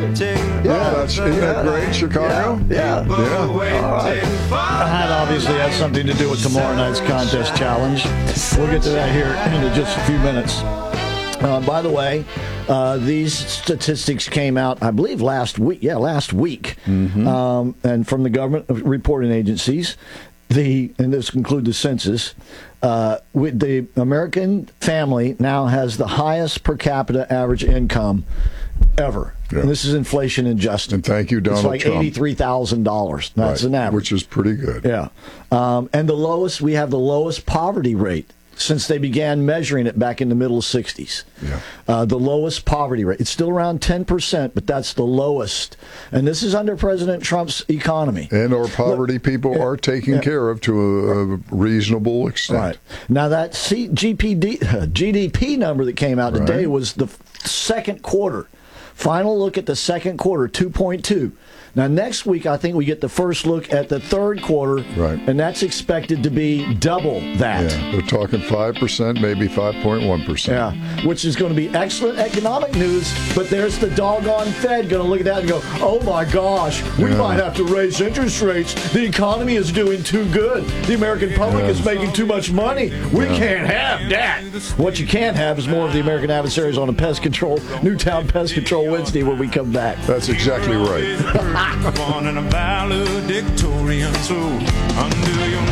Isn't that great, Chicago? Yeah. All right. That obviously has something to do with tomorrow night's contest challenge. We'll get to that here in just a few minutes. By the way, these statistics came out, I believe, last week. Yeah, last week. Mm-hmm. And from the government reporting agencies, and this includes the census, the American family now has the highest per capita average income ever. Yeah. And this is inflation adjusted. And thank you, Donald Trump. It's like $83,000. That's an average. Which is pretty good. Yeah. And we have the lowest poverty rate since they began measuring it back in the middle 60s. Yeah. The lowest poverty rate. It's still around 10%, but that's the lowest. And this is under President Trump's economy. And our poverty people are taken care of to a reasonable extent. Right. Now, that GDP number that came out today was the second quarter. Final look at the second quarter, 2.2. Now, next week, I think we get the first look at the third quarter, and that's expected to be double that. Yeah, they're talking 5%, maybe 5.1%. Yeah, which is going to be excellent economic news, but there's the doggone Fed going to look at that and go, oh, my gosh, we might have to raise interest rates. The economy is doing too good. The American public is making too much money. We can't have that. What you can't have is more of the American adversaries on a pest control, Newtown Pest Control Wednesday when we come back. That's exactly right. Born in a valedictorian, so under your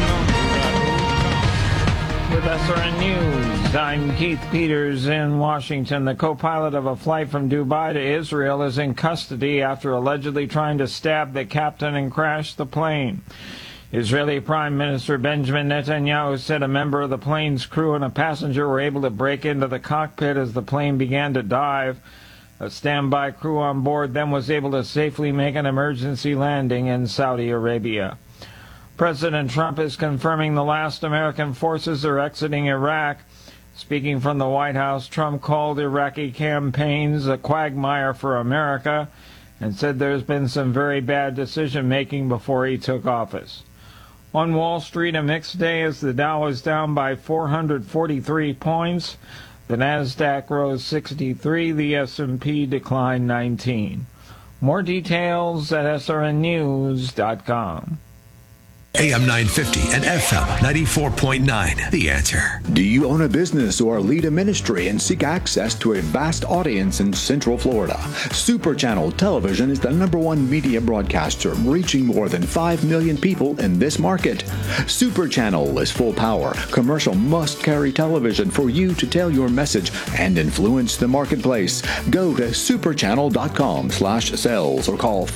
With SRN News, I'm Keith Peters in Washington. The co-pilot of a flight from Dubai to Israel is in custody after allegedly trying to stab the captain and crash the plane. Israeli Prime Minister Benjamin Netanyahu said a member of the plane's crew and a passenger were able to break into the cockpit as the plane began to dive. A standby crew on board then was able to safely make an emergency landing in Saudi Arabia. President Trump is confirming the last American forces are exiting Iraq. Speaking from the White House, Trump called Iraqi campaigns a quagmire for America and said there's been some very bad decision-making before he took office. On Wall Street, a mixed day as the Dow is down by 443 points. The Nasdaq rose 63, the S&P declined 19. More details at srnnews.com. AM 950 and FM 94.9. The Answer. Do you own a business or lead a ministry and seek access to a vast audience in Central Florida? Super Channel Television is the #1 media broadcaster, reaching more than 5 million people in this market. Super Channel is full power, commercial must-carry television for you to tell your message and influence the marketplace. Go to superchannel.com/sales or call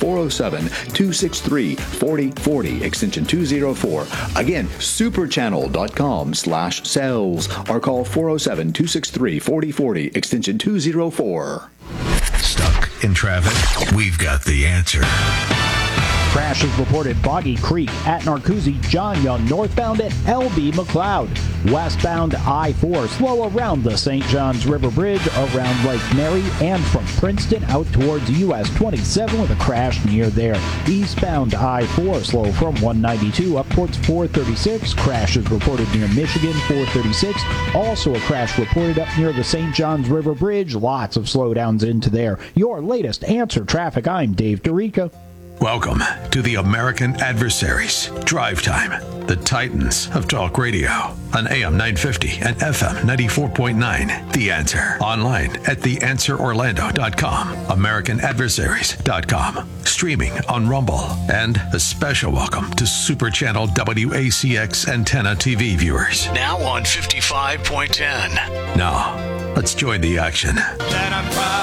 407-263-4040, extension 204. Again, superchannel.com/sales or call 407-263-4040, extension 204. Stuck in traffic? We've got the answer. Crash is reported Boggy Creek at Narcoozy, John Young, northbound at LB McLeod. Westbound I-4, slow around the St. Johns River Bridge, around Lake Mary, and from Princeton out towards US 27 with a crash near there. Eastbound I-4, slow from 192 up towards 436. Crash is reported near Michigan, 436. Also a crash reported up near the St. Johns River Bridge. Lots of slowdowns into there. Your latest Answer Traffic, I'm Dave DeRica. Welcome to the American Adversaries Drive Time, the Titans of Talk Radio on AM 950 and FM 94.9. The Answer. Online at theanswerorlando.com, americanadversaries.com, streaming on Rumble, and a special welcome to Super Channel WACX antenna TV viewers. Now on 55.10. Now, let's join the action.